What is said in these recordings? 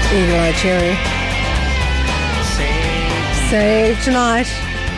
Eagle Eye Cherry. Save tonight.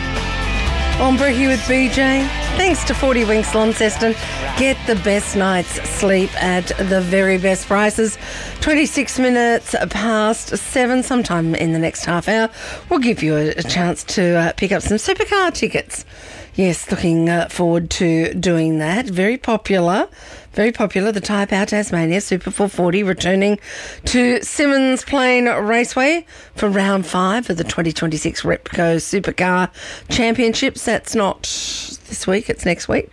On Bricky with BJ. Thanks to 40 Winks Launceston. Get the best night's sleep at the very best prices. 26 minutes past 7, sometime in the next half hour, we'll give you a chance to pick up some supercar tickets. Yes, looking forward to doing that. Very popular. The Tyre Power Tasmania Super 440 returning to Symmons Plain Raceway for round 5 of the 2026 Repco Supercar Championships. That's not this week, it's next week.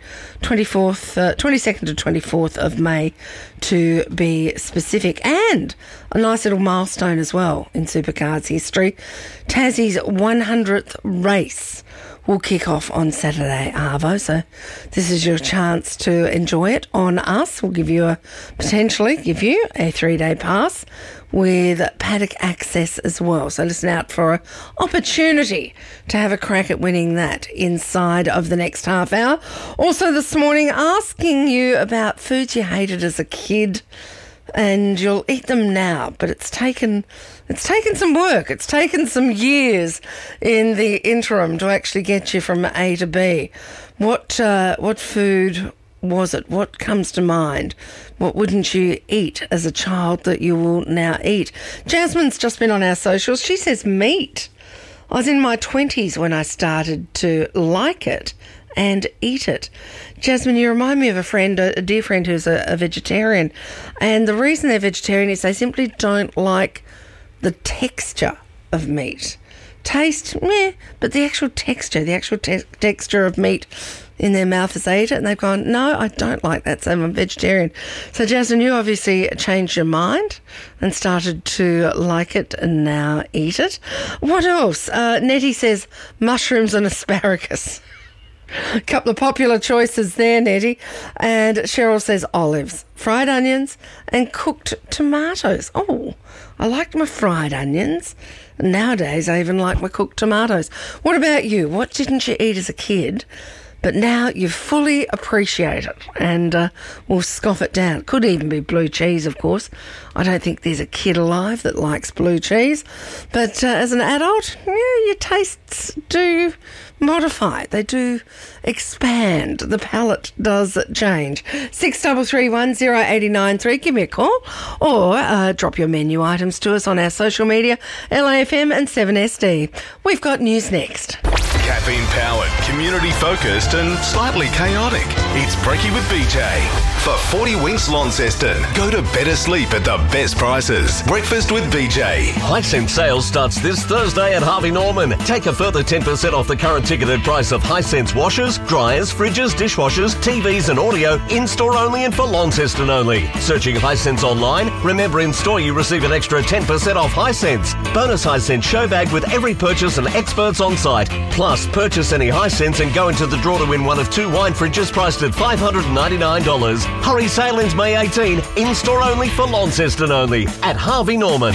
22nd to 24th of May to be specific. And a nice little milestone as well in Supercars history. Tassie's 100th race will kick off on Saturday, Arvo. So this is your chance to enjoy it on us. We'll potentially give you a 3-day pass with paddock access as well. So listen out for an opportunity to have a crack at winning that inside of the next half hour. Also this morning, asking you about foods you hated as a kid, and you'll eat them now, but it's taken some work. It's taken some years in the interim to actually get you from A to B. What food was it? What comes to mind? What wouldn't you eat as a child that you will now eat? Jasmine's just been on our socials. She says meat. I was in my 20s when I started to like it and eat it. Jasmine, you remind me of a dear friend who's a vegetarian. And the reason they're vegetarian is they simply don't like the texture of meat. Taste, meh, but the actual texture, texture of meat in their mouth as they eat it, and they've gone, no, I don't like that, so I'm a vegetarian. So, Jasmine, you obviously changed your mind and started to like it and now eat it. What else? Nettie says mushrooms and asparagus. A couple of popular choices there, Nettie. And Cheryl says olives, fried onions and cooked tomatoes. Oh, I liked my fried onions. Nowadays, I even like my cooked tomatoes. What about you? What didn't you eat as a kid, but now you fully appreciate it and will scoff it down? Could even be blue cheese, of course. I don't think there's a kid alive that likes blue cheese. But as an adult, yeah, your tastes do modify. They do expand. The palate does change. 6331 0893. Give me a call or drop your menu items to us on our social media, LAFM and 7SD. We've got news next. Caffeine powered, community focused and slightly chaotic. It's Breaky with BJ. For 40 Winks Launceston, go to better sleep at the best prices. Breakfast with BJ. Hisense sales starts this Thursday at Harvey Norman. Take a further 10% off the current ticketed price of Hisense washers, dryers, fridges, dishwashers, TVs and audio in-store only and for Launceston only. Searching Hisense online, remember in store you receive an extra 10% off Hisense. Bonus Hisense show bag with every purchase and experts on site. Plus, purchase any Hisense and go into the draw to win one of 2 wine fridges priced at $599. Hurry, sale ends May 18. In-store only for Launceston only at Harvey Norman.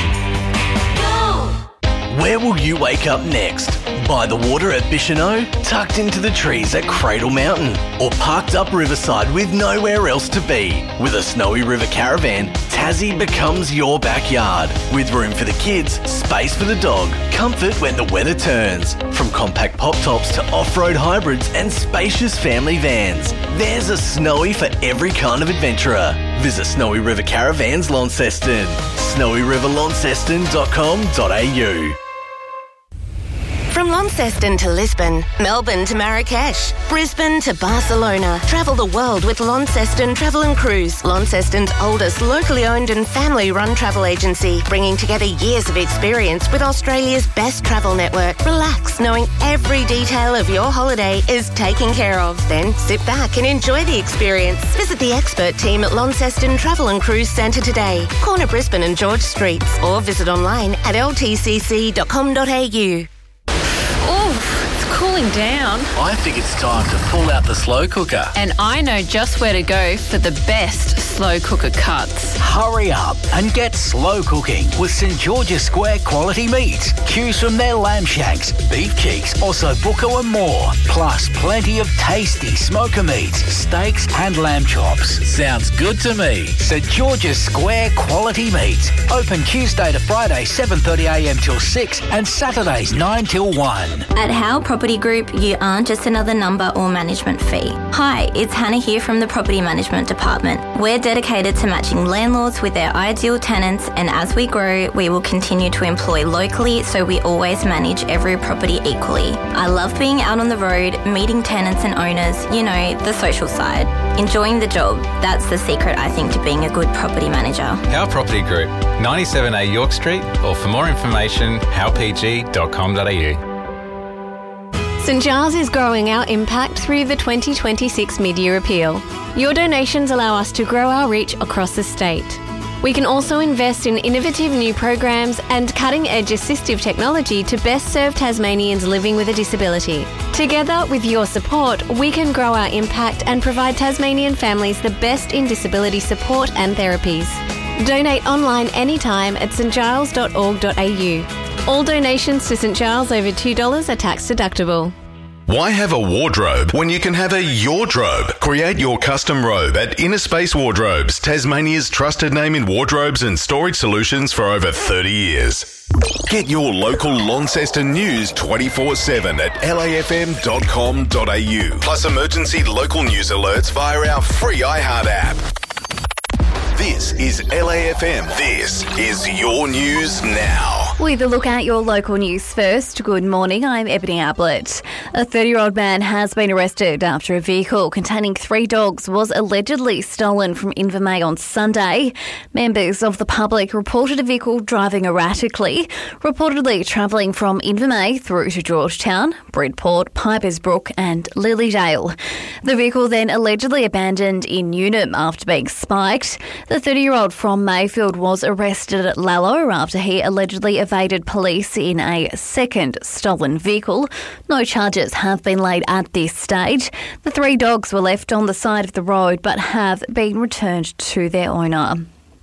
Where will you wake up next? By the water at Bicheno, tucked into the trees at Cradle Mountain, or parked up riverside with nowhere else to be? With a Snowy River Caravan, Tassie becomes your backyard. With room for the kids, space for the dog, comfort when the weather turns. From compact pop tops to off-road hybrids and spacious family vans, there's a Snowy for every kind of adventurer. Visit Snowy River Caravans Launceston. snowyriverlaunceston.com.au. From Launceston to Lisbon, Melbourne to Marrakesh, Brisbane to Barcelona. Travel the world with Launceston Travel and Cruise. Launceston's oldest locally owned and family-run travel agency, bringing together years of experience with Australia's best travel network. Relax, knowing every detail of your holiday is taken care of. Then sit back and enjoy the experience. Visit the expert team at Launceston Travel and Cruise Centre today, corner Brisbane and George Streets, or visit online at ltcc.com.au. It's cooling down. I think it's time to pull out the slow cooker. And I know just where to go for the best slow cooker cuts. Hurry up and get slow cooking with St George's Square quality meats. Choose from their lamb shanks, beef cheeks, ossobuco and more. Plus plenty of tasty smoker meats, steaks and lamb chops. Sounds good to me. St George's Square quality meats. Open Tuesday to Friday 7:30am till 6 and Saturdays 9 till 1. At Howe Property Group, you aren't just another number or management fee. Hi, it's Hannah here from the Property Management Department. We're dedicated to matching landlords with their ideal tenants, and as we grow, we will continue to employ locally so we always manage every property equally. I love being out on the road, meeting tenants and owners, you know, the social side. Enjoying the job, that's the secret, I think, to being a good property manager. Howe Property Group, 97A York Street, or for more information, howepg.com.au. St Giles is growing our impact through the 2026 mid-year appeal. Your donations allow us to grow our reach across the state. We can also invest in innovative new programs and cutting-edge assistive technology to best serve Tasmanians living with a disability. Together, with your support, we can grow our impact and provide Tasmanian families the best in disability support and therapies. Donate online anytime at stgiles.org.au. All donations to St Giles over $2 are tax deductible. Why have a wardrobe when you can have a Yordrobe? Create your custom robe at Inner Space Wardrobes, Tasmania's trusted name in wardrobes and storage solutions for over 30 years. Get your local Launceston news 24/7 at lafm.com.au. Plus emergency local news alerts via our free iHeart app. This is LAFM. This is your news now. With a look at your local news first. Good morning, I'm Ebony Ablett. A 30-year-old man has been arrested after a vehicle containing 3 dogs was allegedly stolen from Invermay on Sunday. Members of the public reported a vehicle driving erratically, reportedly travelling from Invermay through to Georgetown, Bridport, Pipers Brook and Lilydale. The vehicle then allegedly abandoned in Newnham after being spiked. The 30-year-old from Mayfield was arrested at Lallo after he allegedly evaded police in a second stolen vehicle. No charges have been laid at this stage. The 3 dogs were left on the side of the road but have been returned to their owner.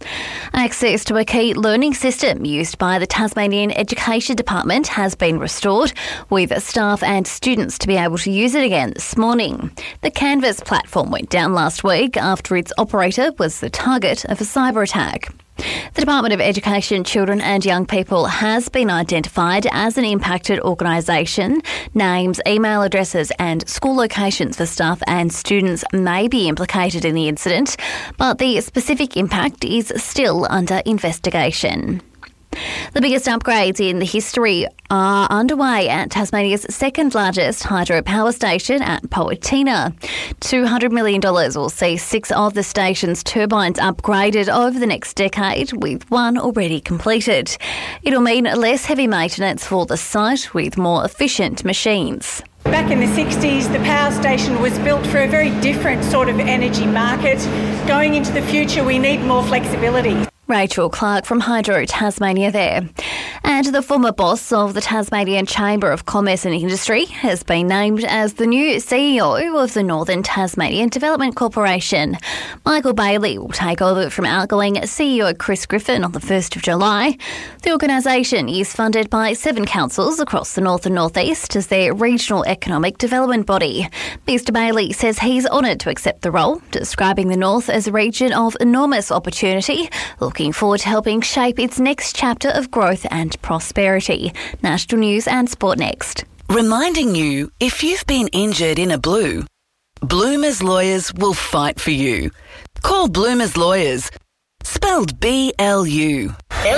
Access to a key learning system used by the Tasmanian Education Department has been restored, with staff and students to be able to use it again this morning. The Canvas platform went down last week after its operator was the target of a cyber attack. The Department of Education, Children and Young People has been identified as an impacted organisation. Names, email addresses and school locations for staff and students may be implicated in the incident, but the specific impact is still under investigation. The biggest upgrades in the history are underway at Tasmania's second largest hydropower station at Poetina. $200 million will see 6 of the station's turbines upgraded over the next decade, with one already completed. It'll mean less heavy maintenance for the site with more efficient machines. Back in the 60s, the power station was built for a very different sort of energy market. Going into the future, we need more flexibility. Rachel Clark from Hydro Tasmania there. And the former boss of the Tasmanian Chamber of Commerce and Industry has been named as the new CEO of the Northern Tasmanian Development Corporation. Michael Bailey will take over from outgoing CEO Chris Griffin on the 1st of July. The organisation is funded by 7 councils across the north and northeast as their regional economic development body. Mr Bailey says he's honoured to accept the role, describing the north as a region of enormous opportunity, looking forward to helping shape its next chapter of growth and prosperity. National News and Sport next. Reminding you, if you've been injured in a blue, Bloomers Lawyers will fight for you. Call Bloomers Lawyers, spelled BLU.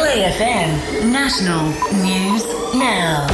LAFM National News Now.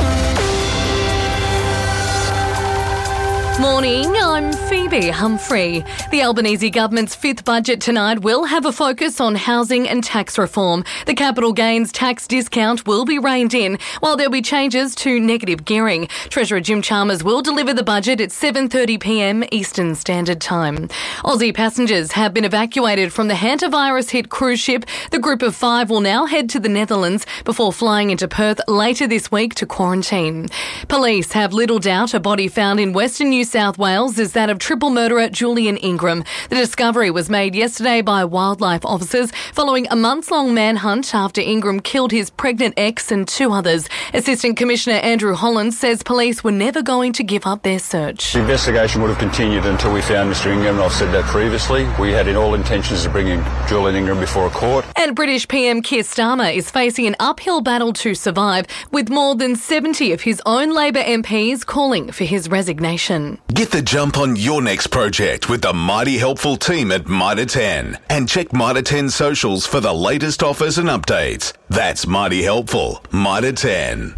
Morning, I'm Phoebe Humphrey. The Albanese government's 5th budget tonight will have a focus on housing and tax reform. The capital gains tax discount will be reined in, while there'll be changes to negative gearing. Treasurer Jim Chalmers will deliver the budget at 7:30pm Eastern Standard Time. Aussie passengers have been evacuated from the hantavirus-hit cruise ship. The group of 5 will now head to the Netherlands before flying into Perth later this week to quarantine. Police have little doubt a body found in Western New South Wales is that of triple murderer Julian Ingram. The discovery was made yesterday by wildlife officers following a months-long manhunt after Ingram killed his pregnant ex and 2 others. Assistant Commissioner Andrew Holland says police were never going to give up their search. The investigation would have continued until we found Mr Ingram, and I've said that previously. We had in all intentions of bringing Julian Ingram before a court. And British PM Keir Starmer is facing an uphill battle to survive, with more than 70 of his own Labor MPs calling for his resignation. Get the jump on your next project with the mighty helpful team at Mitre 10. And check Mitre 10 socials for the latest offers and updates. That's mighty helpful. Mitre 10.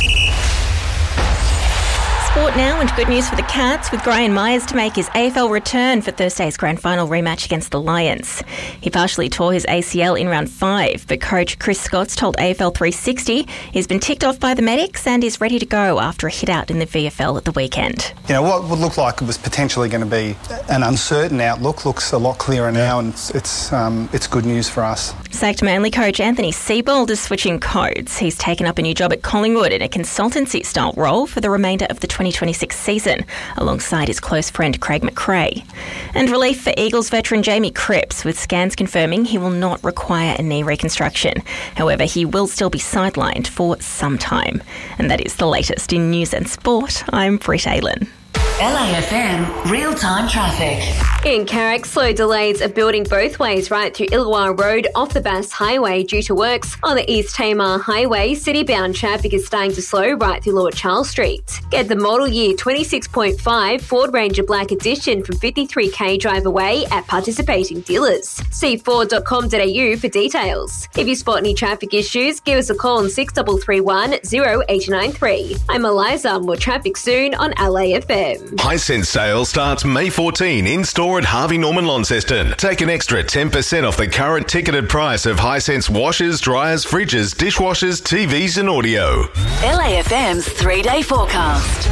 Sport now, and good news for the Cats, with Graham Myers to make his AFL return for Thursday's grand final rematch against the Lions. He partially tore his ACL in round 5, but coach Chris Scotts told AFL 360 he's been ticked off by the medics and is ready to go after a hit out in the VFL at the weekend. You know, what would look like it was potentially going to be an uncertain outlook looks a lot clearer now, and it's good news for us. Sacked Manly coach Anthony Seibold is switching codes. He's taken up a new job at Collingwood in a consultancy-style role for the remainder of the 2026 season, alongside his close friend Craig McRae. And relief for Eagles veteran Jamie Cripps, with scans confirming he will not require a knee reconstruction. However, he will still be sidelined for some time. And that is the latest in news and sport. I'm Britt Aylen. LAFM real-time traffic. In Carrick, slow delays are building both ways right through Illawarra Road off the Bass Highway due to works. On the East Tamar Highway, city-bound traffic is starting to slow right through Lord Charles Street. Get the model year 26.5 Ford Ranger Black Edition from 53k drive away at participating dealers. See Ford.com.au for details. If you spot any traffic issues, give us a call on 6331 0893. I'm Eliza. More traffic soon on LAFM. Hisense sale starts May 14 in-store at Harvey Norman Launceston. Take an extra 10% off the current ticketed price of Hisense washers, dryers, fridges, dishwashers, TVs and audio. LAFM's 3-day forecast.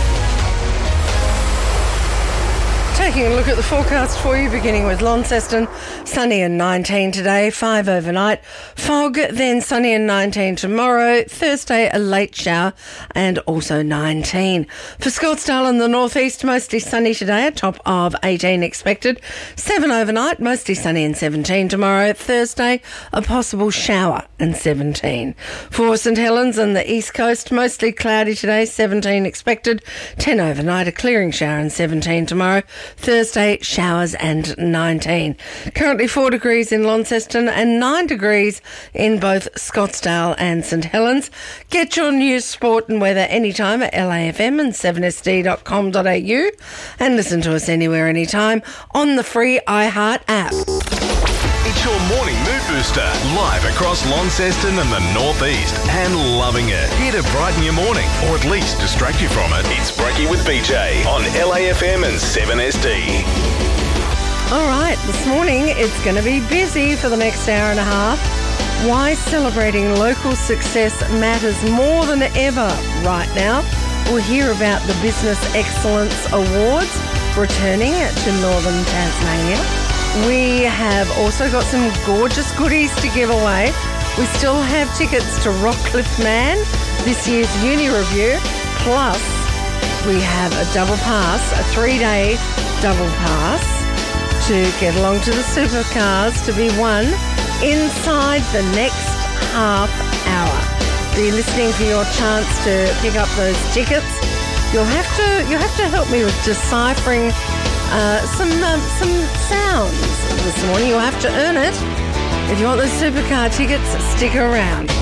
Taking a look at the forecast for you, beginning with Launceston. Sunny and 19 today, 5 overnight. Fog, then sunny and 19 tomorrow. Thursday, a late shower, and also 19. For Scottsdale and the northeast, mostly sunny today, a top of 18 expected. 7 overnight, mostly sunny and 17 tomorrow. Thursday, a possible shower and 17. For St Helens and the east coast, mostly cloudy today, 17 expected. 10 overnight, a clearing shower and 17 tomorrow. Thursday, showers and 19. Currently 4 degrees in Launceston and 9 degrees in both Scottsdale and St Helens. Get your news, sport and weather anytime at LAFM and 7sd.com.au, and listen to us anywhere, anytime on the free iHeart app. It's your morning mood booster, live across Launceston and the northeast, and loving it. Here to brighten your morning, or at least distract you from it. It's Brekkie with BJ on LAFM and 7SD. All right, this morning it's going to be busy for the next hour and a half. Why celebrating local success matters more than ever right now. We'll hear about the Business Excellence Awards returning to Northern Tasmania. We have also got some gorgeous goodies to give away. We still have tickets to Rockcliffe Man, this year's uni review, plus we have a double pass, a 3-day double pass to get along to the supercars to be won inside the next half hour. Be listening for your chance to pick up those tickets. You'll have to help me with deciphering some sounds this morning. You'll have to earn it. If you want those supercar tickets, stick around.